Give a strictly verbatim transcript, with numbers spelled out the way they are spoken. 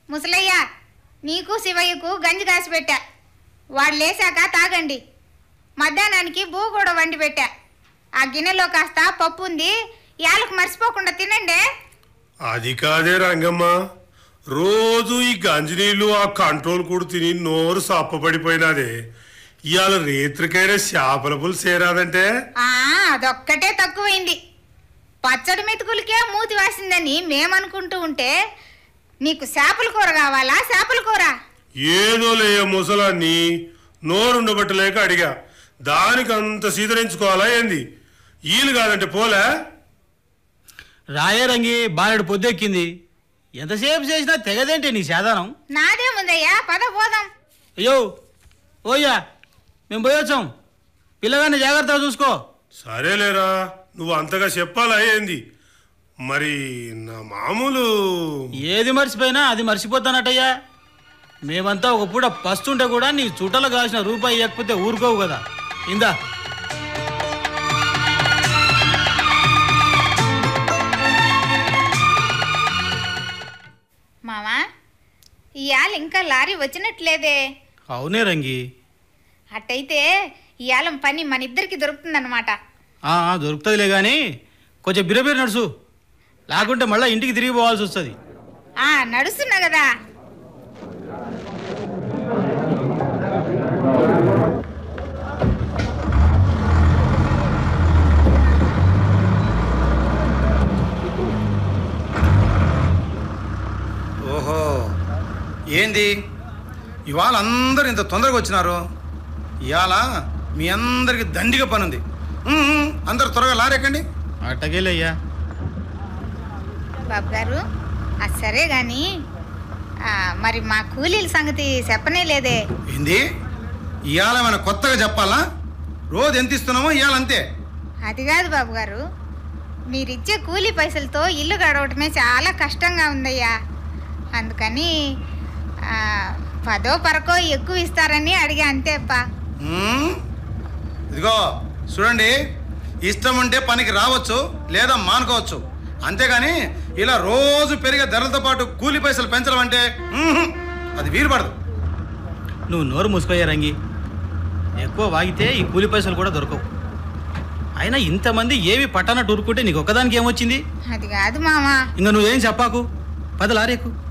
ముసలయ్య నీకు శివయ్యకు గంజి కాసి పెట్టా, వాడు లేచాక తాగండి. మధ్యాహ్నానికి బూ కూడా వండి పెట్టా, ఆ గిన్నెలో కాస్త పప్పు ఉంది, యాలకు మర్చిపోకుండా తినండి. అది కాదే రంగమ్మ, రోజు ఈ గంజి నీళ్ళు ఆ కంట్రోల్ కూడా తిని నోరు సప్పబడిపోయినదే. ఇవాళ రేత్రికైనా చేపల పులుసు చేరాదంటే అదొక్కటే తక్కువైంది. పచ్చడి మెతుకులకే మూతి వాసిందని మేమనుకుంటూ ఉంటే నీకు చేపల కూర కావాలా? చేపల కూర ఏదో లేయ ముసలాన్ని నోరుండబట్టలేక అడిగా, దానికి అంత సీదరించుకోవాలా ఏంది? ఈలు కాదంటే పోలే. రాయే రంగి బారెడు పొద్దెక్కింది, ఎంతసేపు చేసినా తెగదేంటి నీ సాధారణం? నాదేముందయ్యా, పద పోదాం. అయ్యో ఓయ్యా, మేము పోయొచ్చాం, పిల్లగాన్ని జాగ్రత్తగా చూసుకో. సరేలేరా, నువ్వు అంతగా చెప్పాలా ఏంది? మరి నా మామూలు ఏది మర్చిపోయినా అది మర్చిపోతానటయ్యా. మేమంతా ఒక పూట పస్తుంటే కూడా నీ చుట్టలు కాసిన రూపాయి ఇవ్వకపోతే ఊరుకోవు కదా. ఇందా మామా, ఇవాళ ఇంకా లారీ వచ్చినట్లేదే. అవునే రంగి, అట్టయితే ఇవాళ పని మన ఇద్దరికి దొరుకుతుందన్నమాట. దొరుకుతుందిలే కానీ కొంచెం బిరబిర నడుసు, లేకుంటే మళ్ళీ ఇంటికి తిరిగి పోవాల్సి వస్తుంది. నడుస్తున్నా కదా. ఓహో, ఏంది ఇవాళ అందరు ఇంత తొందరగా వచ్చినారు? ఇవాళ మీ అందరికి దండిగా పని ఉంది. అందరు త్వరగా లారెక్కండి. అట్టగేలయ్యా. బాబు గారు, అది సరే గాని మరి మా కూలీల సంగతి చెప్పనే లేదే. ఏంది ఇవాళ ఏమైనా కొత్తగా చెప్పాలా? రోజు ఎంత ఇస్తున్నామో ఇవాళ అంతే. అది కాదు బాబు గారు, మీరిచ్చే కూలీ పైసలతో ఇల్లు గడవటమే చాలా కష్టంగా ఉందయ్యా. అందుకని పదో పరకో ఎక్కువ ఇస్తారని అడిగా, అంతే అప్ప. ఇదిగో చూడండి, ఇష్టం ఉంటే పనికి రావచ్చు, లేదా మానుకోవచ్చు, అంతేగాని ఇలా రోజు పెరిగే ధరలతో పాటు కూలి పైసలు పెంచడం అంటే అది వీలుపడదు. నువ్వు నోరు మూసుకోయా రంగి, ఎక్కువ వాగితే ఈ కూలి పైసలు కూడా దొరకవు. అయినా ఇంతమంది ఏమి పట్టనట్టు ఊరుకుంటే నీకు ఒక్కదానికి ఏమొచ్చింది? అది కాదు మామా. ఇంకా నువ్వేం చెప్పాకు, పద లారేకు.